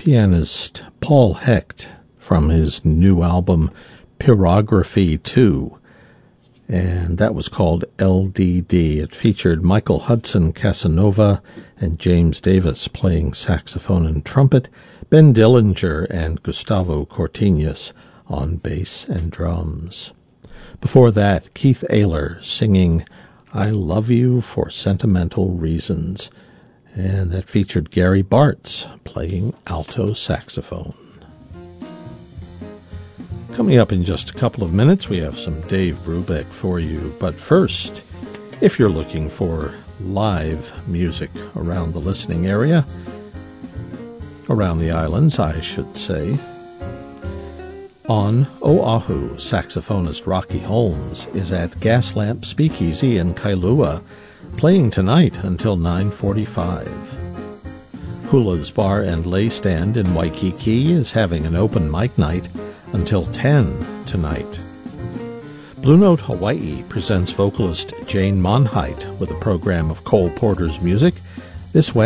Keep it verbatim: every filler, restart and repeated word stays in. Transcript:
pianist Paul Hecht from his new album Pyrography two, and that was called L D D. It featured Michael Hudson Casanova and James Davis playing saxophone and trumpet, Ben Dillinger and Gustavo Cortinez on bass and drums. Before that, Keith Ayler singing I Love You for Sentimental Reasons, and that featured Gary Bartz playing alto saxophone. Coming up in just a couple of minutes, we have some Dave Brubeck for you. But first, if you're looking for live music around the listening area, around the islands, I should say, on Oahu, saxophonist Rocky Holmes is at Gaslamp Speakeasy in Kailua, playing tonight until nine forty-five. Hula's Bar and Lay Stand in Waikiki is having an open mic night until ten tonight. Blue Note Hawaii presents vocalist Jane Monheit with a program of Cole Porter's music this Wednesday.